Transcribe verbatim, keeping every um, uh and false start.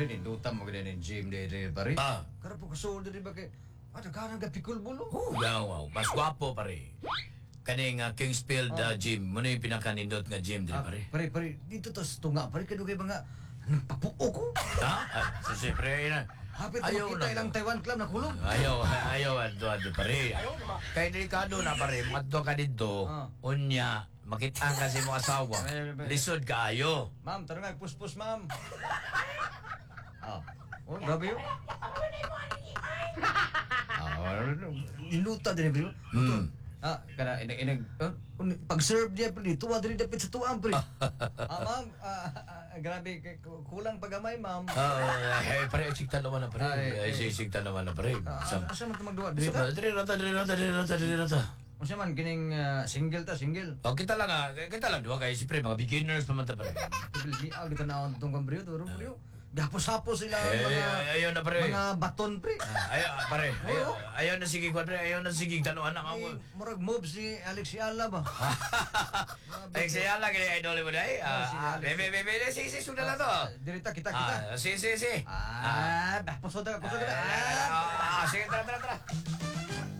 pare, nindutan mo ganyan yung gym dito, pare. Ah. Kara po kasold din ba kay... Ano ka nang gapikul bulo? Oh, wow, wow. Mas gwapo, pare. Kaning uh, Kingsfield uh, gym. Muna yung pinakanindot nga gym din, Ah, pare. pare, pare, dito tas tunga, pare, kadugay ba nga, nagpapuo ko. Ha? Ah, so, siyempre, ayun na. Hapit ko Ayaw makita na. ilang Taiwan club na kulong. Ayaw, ayaw, ado, ado, pare. Kaya delikado na, pare. Madto ka dito. Ah. Unya, makita ka si mo asawa. Ay, ay, ay. Lisod ka, ayo. Ma'am, tara nga, push-push, ma'am. Ah. Oh, grabe yun. Ah, niluta din, bro. Hmm. Ah, kana inag inag uh, pag-serve dia pre tuwa diri dapat sa tuwa pre. Ah, ma'am, ah, ah, grabe kay- kulang pagamay, ma'am. Ah, eh, pare, sikta naman na, pare. Ay, Ay, ay. sikta naman na, pare. Ah, Sa- asa man magduwa diri sa- ta? Diri rata, diri rata, diri rata, diri rata. Unsa man kining ah, single ta, single. O, kita lang ah. Kita lang, diba kayo, siyempre, mga beginners pa man ta, pare. Tibil ah kita naon tong kambriyo to, bro. Gapos-hapos sila Eh, mga ayaw na, pare. mga baton pre. Ah, Ayaw, pare. Ayaw, ayaw na sige, pare. Ayaw na sige, tanuan na Ay, ako. murag move si Alex Yala ba? Ay, siya lang, kaya idol mo na eh. Ah, si Ah, Alex. bebe, bebe, sige, sige, sundan na to. Dirita kita kita. Ah, sige, sige, sige. Ah, dah pusod ka, pusod ka. Ah, ah, sige, tara, tara, tara.